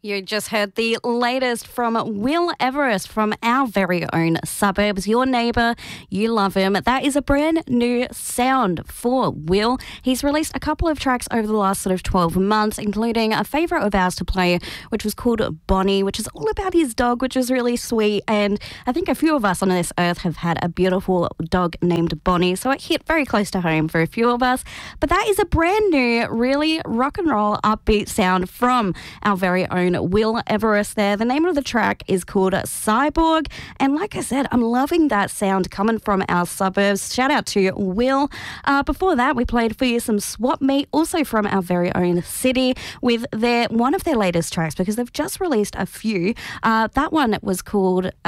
You just heard the latest from Will Everest from our very own Suburbs. Your neighbour, you love him. That is a brand new sound for Will. He's released a couple of tracks over the last sort of 12 months, including a favourite of ours to play, which was called Bonnie, which is all about his dog, which is really sweet. And I think a few of us on this earth have had a beautiful dog named Bonnie, so it hit very close to home for a few of us. But that is a brand new, really rock and roll upbeat sound from our very own Will Everest there. The name of the track is called Cyborg. And like I said, I'm loving that sound coming from our Suburbs. Shout out to Will. Before that, we played for you some Swap Meet, also from our very own city, with one of their latest tracks, because they've just released a few. That one was called